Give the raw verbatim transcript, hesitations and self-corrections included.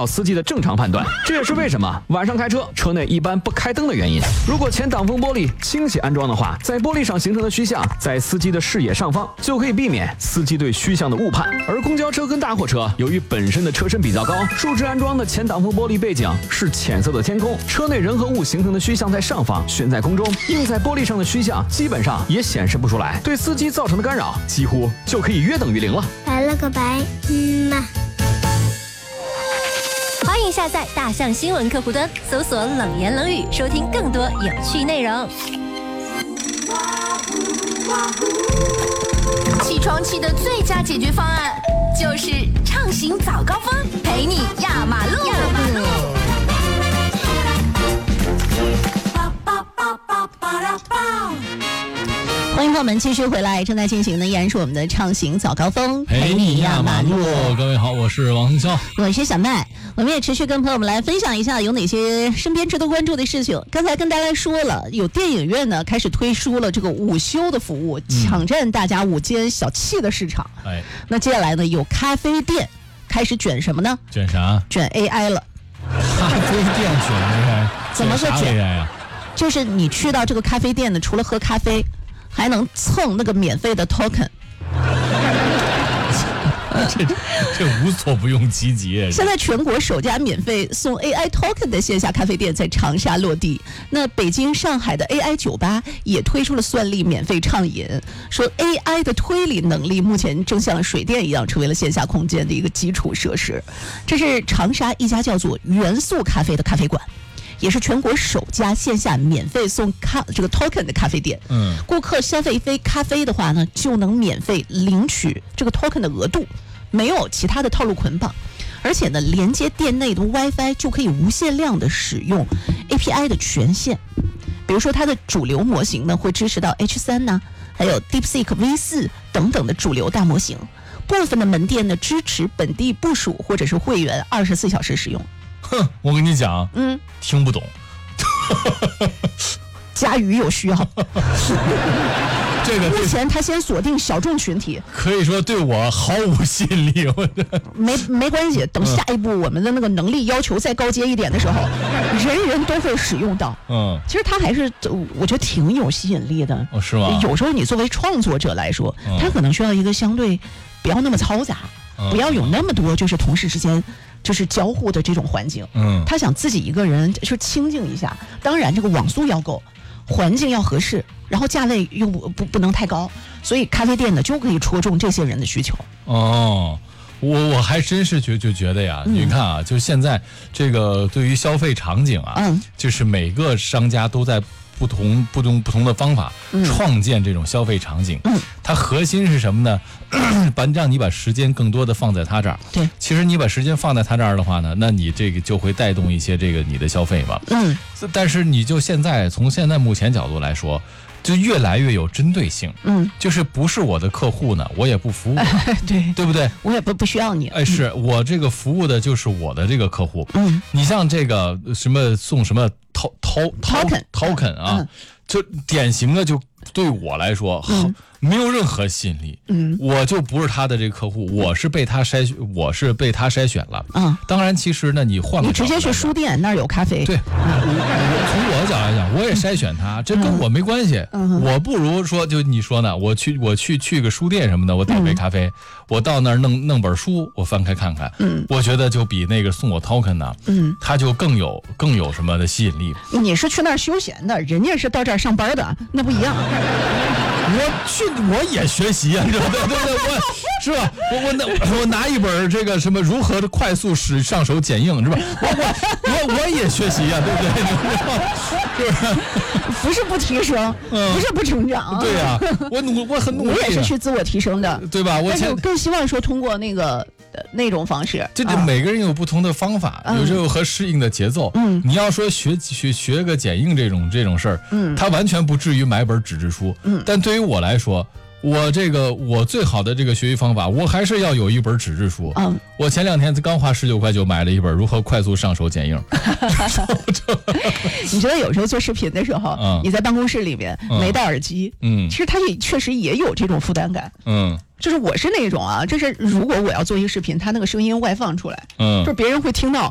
扰司机的正常判断。这也是为什么晚上开车车内一般不开灯的原因。如果前挡风玻璃倾斜安装的话，在玻璃上形成的虚像在司机的视野上方，就可以避免司机对虚像的误判。而公交车跟大货车由于本身的车身比较高，竖直安装的前挡风玻璃背景是浅色的天空，车内人和物形成的虚像在上方悬在空中，映在玻璃上的虚像基本上也显示不出来，对司机造成的干扰几乎就可以约等于零了。 拜了个拜，嗯嘛。 欢迎下载大象新闻客户端，搜索冷言冷语，收听更多有趣内容。起床气的最佳解决方案就是畅行早高峰，陪你压马路。压马路。欢迎朋友们继续回来，正在进行的依然是我们的畅行早高峰， 陪你压马路。各位好，我是王腾霄， 我是小麦。我们也持续跟朋友们来分享一下有哪些身边值得关注的事情。刚才跟大家说了，有电影院呢开始推出了这个午休的服务，抢占大家午间小憩的市场。 哎， 那接下来呢，有咖啡店开始卷什么呢？ 卷啥？ 卷 A I 了。 咖啡店卷 A I？ 怎么个卷 A I 啊？ 就是你去到这个咖啡店呢，除了喝咖啡，还能蹭那个免费的 token。 这这无所不用其极。 现在全国首家免费送 A I token 的线下咖啡店在长沙落地。那北京、上海的 A I 酒吧也推出了算力免费畅饮，说 A I 的推理能力目前正像水电一样成为了线下空间的一个基础设施。这是长沙一家叫做元素咖啡的咖啡馆，也是全国首家线下免费送咖这个 token 的咖啡店。嗯，顾客消费一杯咖啡的话呢，就能免费领取这个 token 的额度，没有其他的套路捆绑，而且呢，连接店内的 WiFi 就可以无限量的使用 A P I 的权限。比如说，它的主流模型呢会支持到 H 三 呢，还有 DeepSeek V 四 等等的主流大模型。部分的门店呢支持本地部署或者是会员二十四小时使用。 哼，我跟你讲，嗯，听不懂。 佳宇有需要。 这个目前他先锁定小众群体， 可以说对我毫无吸引力。 没没关系，等下一步我们的那个能力要求再高阶一点的时候，人人都会使用到。嗯，其实他还是我觉得挺有吸引力的。 哦，是吗？ 有时候你作为创作者来说，嗯、他可能需要一个相对不要那么嘈杂，嗯、不要有那么多就是同事之间。就是交互的这种环境，嗯，他想自己一个人就清静一下。当然，这个网速要够，环境要合适，然后价位又不不不能太高，所以咖啡店呢就可以戳中这些人的需求。 哦，我我还真是觉就觉得呀，嗯、你看啊，就现在这个对于消费场景啊，嗯，就是每个商家都在。不同不同不同的方法、嗯、创建这种消费场景，嗯，它核心是什么呢？把让你把时间更多的放在它这儿。 对， 其实你把时间放在它这儿的话呢，那你这个就会带动一些这个你的消费嘛。嗯，但是你就现在从现在目前角度来说，就越来越有针对性。嗯，就是不是我的客户呢，我也不服务。 哎、对， 对不对？ 我也不不需要你。 哎，是、嗯、我这个服务的就是我的这个客户。嗯，你像这个什么送什么。掏掏掏 token 啊、嗯，就典型的就对我来说，好、嗯、没有任何吸引力。嗯，我就不是他的这个客户，我是被他筛选，我是被他筛选了。嗯，当然，其实呢，你换个你直接去书店那儿有咖啡。 对，我我从我的角度来讲，我也筛选他，这跟我没关系。嗯，我不如说，就你说呢，我去我去去个书店什么的，我点杯咖啡，嗯、我到那儿弄弄本书，我翻开看看。嗯，我觉得就比那个送我 token 呢，嗯，他就更有更有什么的吸引力。 你是去那儿休闲的，人家是到这儿上班的，那不一样。 我去，我也学习啊，对不对？对不对？我是吧？我我拿我拿一本这个什么如何的快速使上手剪映，是吧？我我我我也学习啊，对不对？是不是？ 不是不提升，嗯、不是不成长。 对呀、啊，我努我很努力、啊， 我也是去自我提升的， 对吧？我但是我更希望说通过那个。那种方式， 这这每个人有不同的方法，嗯、有时候和适应的节奏。嗯，你要说学学学个剪映这种这种事儿，嗯，他完全不至于买本纸质书。嗯，但对于我来说，我这个我最好的这个学习方法，我还是要有一本纸质书。嗯，我前两天刚花十九块九买了一本《如何快速上手剪映》。 你觉得有时候做视频的时候，嗯、你在办公室里面没戴耳机，嗯，其实它也确实也有这种负担感。嗯。就是我是那种啊，就是如果我要做一个视频，它那个声音外放出来，嗯，就是别人会听到